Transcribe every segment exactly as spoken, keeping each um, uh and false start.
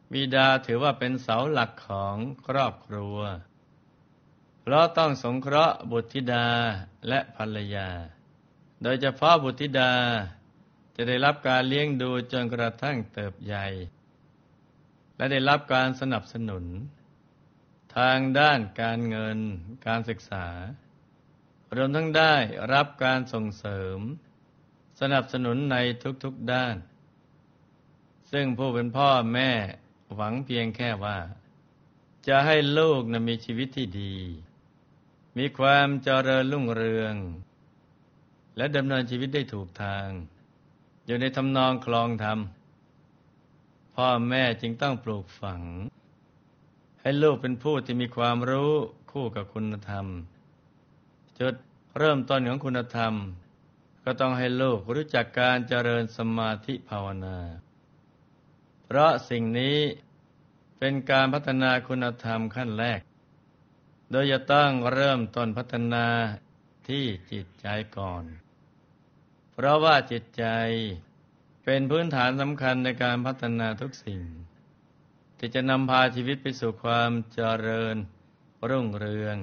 บิดาถือว่าเป็นเสาหลักของครอบครัวเพราะต้องสงเคราะห์บุตรธิดาและภรรยาโดยเฉพาะบุตรธิดาจะได้รับการเลี้ยงดูจนกระทั่งเติบใหญ่และได้รับการสนับสนุนทางด้านการเงินการศึกษารวมทั้งได้รับการส่งเสริมสนับสนุนในทุกๆด้านซึ่งผู้เป็นพ่อแม่หวังเพียงแค่ว่าจะให้ลูกนะมีชีวิตที่ดีมีความเจริญรุ่งเรืองและดำเนินชีวิตได้ถูกทางอยู่ในทำนองคลองธรรมพ่อแม่จึงต้องปลูกฝังให้ลูกเป็นผู้ที่มีความรู้คู่กับคุณธรรมจุดเริ่มต้นของคุณธรรมก็ต้องให้ลูกรู้จักการเจริญสมาธิภาวนาเพราะสิ่งนี้เป็นการพัฒนาคุณธรรมขั้นแรกโดยจะต้องเริ่มต้นพัฒนาที่จิตใจก่อนเพราะว่าจิตใจเป็นพื้นฐานสำคัญในการพัฒนาทุกสิ่งที่จะนำพาชีวิตไปสู่ความเจริญรุ่งเรือง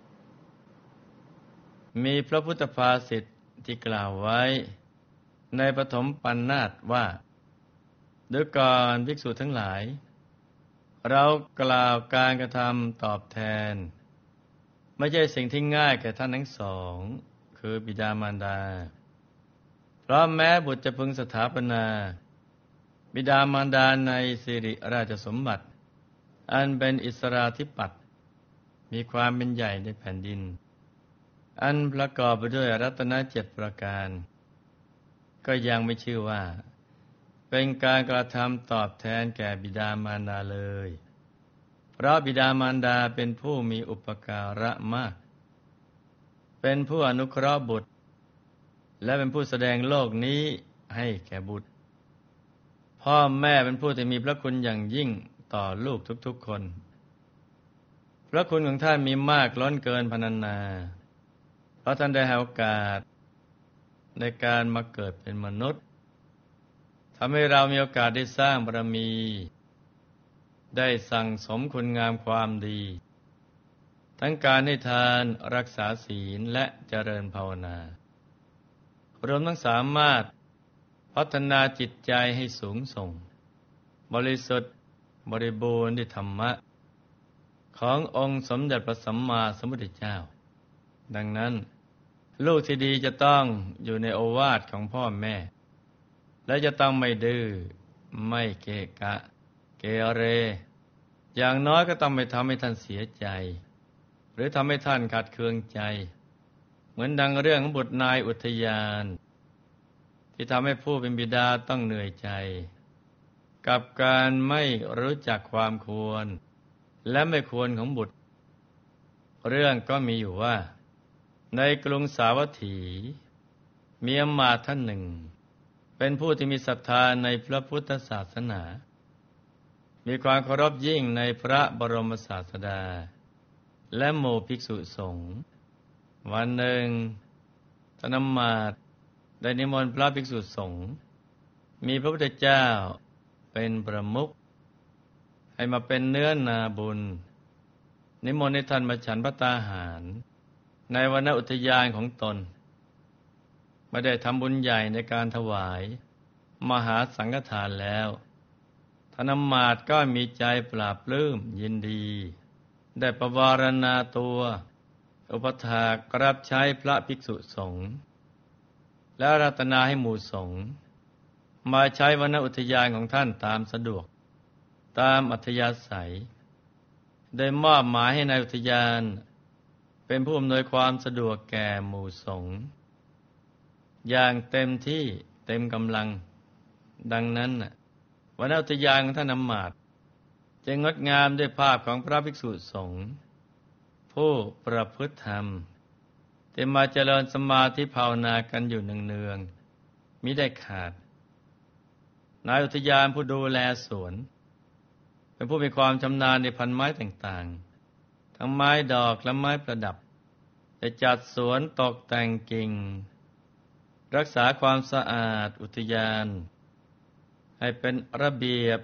มีพระพุทธภาษิตที่กล่าวไว้ในปฐมปัณณาสว่าดูก่อนภิกษุทั้งหลายเรากล่าวการกระทำตอบแทนไม่ใช่สิ่งที่ง่ายแก่ท่านทั้งสองคือบิดามารดาเพราะแม้บุตรจะพึงสถาปนาบิดามารดาในสิริราชสมบัติอันเป็นอิสราธิปัตย์มีความเป็นใหญ่ในแผ่นดินอันประกอบไปด้วยรัตนเจ็ดประการก็ยังไม่ชื่อว่าเป็นการกระทำตอบแทนแก่บิดามารดาเลยเพราะบิดามารดาเป็นผู้มีอุปการะมากเป็นผู้อนุเคราะห์บุตรและเป็นผู้แสดงโลกนี้ให้แก่บุตรพ่อแม่เป็นผู้ที่มีพระคุณอย่างยิ่งต่อลูกทุกๆคนพระคุณของท่านมีมากล้นเกินพรรณนาเพราะท่านได้ให้โอกาสในการมาเกิดเป็นมนุษย์ทำให้เรามีโอกาสได้สร้างบารมีได้สั่งสมคุณงามความดีทั้งการให้ทานรักษาศีลและเจริญภาวนารวมทั้งสามารถพัฒนาจิตใจให้สูงส่งบริสุทธิ์บริบูรณ์ด้วยธรรมะขององค์สมเด็จพระสัมมาสัมพุทธเจ้าดังนั้นลูกที่ดีจะต้องอยู่ในโอวาทของพ่อแม่และจะต้องไม่ดื้อไม่เกะกะเกเรอย่างน้อยก็ต้องไม่ทำให้ท่านเสียใจหรือทำให้ท่านขัดเคืองใจเหมือนดังเรื่องของบุตรนายอุทยานที่ทำให้ผู้เป็นบิดาต้องเหนื่อยใจกับการไม่รู้จักความควรและไม่ควรของบุตรเรื่องก็มีอยู่ว่าในกรุงสาวัตถีมีอมาตย์ท่านหนึ่งเป็นผู้ที่มีศรัทธาในพระพุทธศาสนามีความเคารพยิ่งในพระบรมศาสดาและหมู่ภิกษุสงฆ์วันหนึ่งท่านอมาตย์ได้นิมนต์พระภิกษุสงฆ์มีพระพุทธเจ้าเป็นประมุขให้มาเป็นเนื้อนาบุญนิมนต์ให้ท่านมาฉันภัตตาหารในวรรณอุทยานของตนไม่ได้ทำบุญใหญ่ในการถวายมหาสังฆทานแล้วท่านอมาตย์ก็มีใจปราบปลื้มยินดีได้ประวารณาตัวอุปถากรับใช้พระภิกษุสงฆ์และอาราธนาให้หมู่สงฆ์มาใช้วรรณอุทยานของท่านตามสะดวกตามอัธยาศัยได้มอบหมายให้ในายอุทยานเป็นผู้อำนวยความสะดวกแก่หมู่สงฆ์อย่างเต็มที่เต็มกำลังดังนั้นวรรณอุทยานของท่านอมาตย์จึงงดงามด้วยภาพของพระภิกษุสงฆ์ผู้ประพฤติธรรมที่มาเจริญสมาธิภาวนากันอยู่เนืองๆมิได้ขาดนายอุทยานผู้ดูแลสวนเป็นผู้มีความชำนาญในพันไม้ต่างๆทั้งไม้ดอกและไม้ประดับจะจัดสวนตกแต่งกิ่งรักษาความสะอาดอุทยานให้เป็นระเบียบ